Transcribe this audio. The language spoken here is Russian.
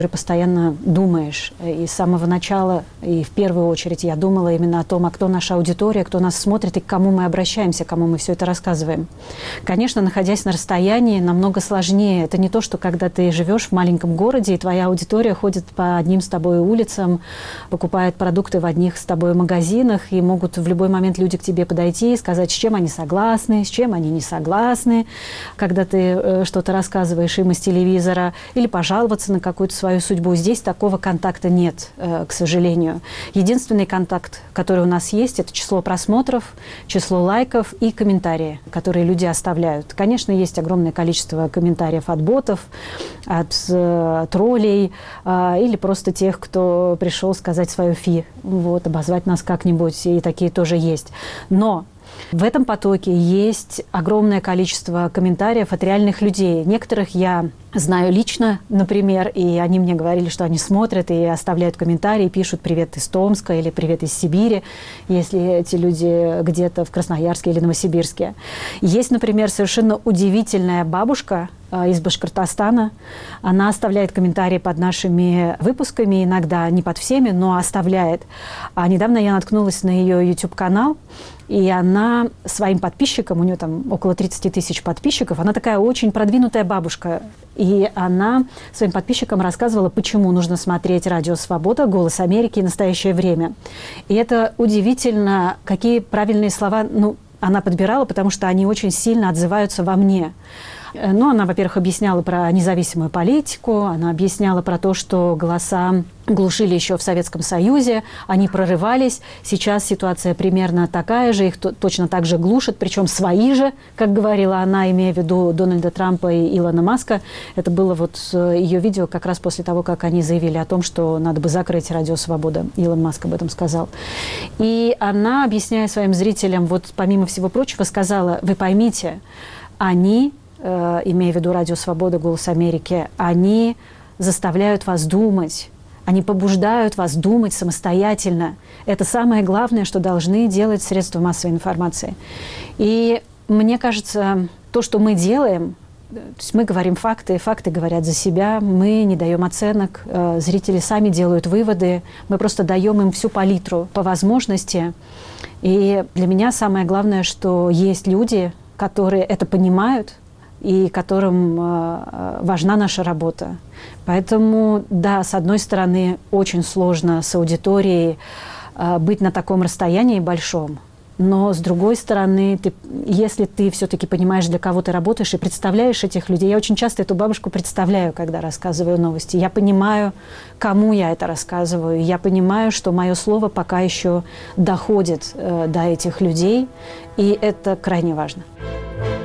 Постоянно думаешь. И с самого начала, и в первую очередь я думала именно о том, а кто наша аудитория, кто нас смотрит и к кому мы обращаемся, кому мы все это рассказываем. Конечно, находясь на расстоянии, намного сложнее. Это не то, что когда ты живешь в маленьком городе, и твоя аудитория ходит по одним с тобой улицам, покупает продукты в одних с тобой магазинах, и могут в любой момент люди к тебе подойти и сказать, с чем они согласны, с чем они не согласны, когда ты что-то рассказываешь им из телевизора, или пожаловаться на какую-то свою судьбу. Здесь такого контакта нет, к сожалению. Единственный контакт, который у нас есть, это число просмотров, число лайков и комментарии, которые люди оставляют. Конечно, есть огромное количество комментариев от ботов, от троллей или просто тех, кто пришел сказать свое фи, вот, обозвать нас как-нибудь, и такие тоже есть. Но в этом потоке есть огромное количество комментариев от реальных людей. Некоторых я знаю лично, например, и они мне говорили, что они смотрят и оставляют комментарии, пишут «Привет из Томска» или «Привет из Сибири», если эти люди где-то в Красноярске или Новосибирске. Есть, например, совершенно удивительная бабушка из Башкортостана. Она оставляет комментарии под нашими выпусками, иногда не под всеми, но оставляет. А недавно я наткнулась на ее YouTube-канал, и она своим подписчикам, у нее там около 30 тысяч подписчиков, она такая очень продвинутая бабушка. И она своим подписчикам рассказывала, почему нужно смотреть «Радио Свобода», «Голос Америки» и «Настоящее время». И это удивительно, какие правильные слова она подбирала, потому что они очень сильно отзываются во мне. Ну, она, во-первых, объясняла про независимую политику, она объясняла про то, что голоса глушили еще в Советском Союзе, они прорывались. Сейчас ситуация примерно такая же, их точно так же глушат, причем свои же, как говорила она, имея в виду Дональда Трампа и Илона Маска. Это было вот ее видео как раз после того, как они заявили о том, что надо бы закрыть «Радио Свобода». Илон Маск об этом сказал. И она, объясняя своим зрителям, вот помимо всего прочего, сказала, вы поймите, они, имея в виду «Радио Свобода», «Голос Америки», они заставляют вас думать, они побуждают вас думать самостоятельно. Это самое главное, что должны делать средства массовой информации. И мне кажется, то, что мы делаем, то есть мы говорим факты, факты говорят за себя, мы не даем оценок, зрители сами делают выводы, мы просто даем им всю палитру по возможности. И для меня самое главное, что есть люди, которые это понимают, и которым важна наша работа. Поэтому, да, с одной стороны, очень сложно с аудиторией быть на таком расстоянии большом, но с другой стороны, если ты все-таки понимаешь, для кого ты работаешь и представляешь этих людей, я очень часто эту бабушку представляю, когда рассказываю новости, я понимаю, кому я это рассказываю, я понимаю, что мое слово пока еще доходит до этих людей, и это крайне важно.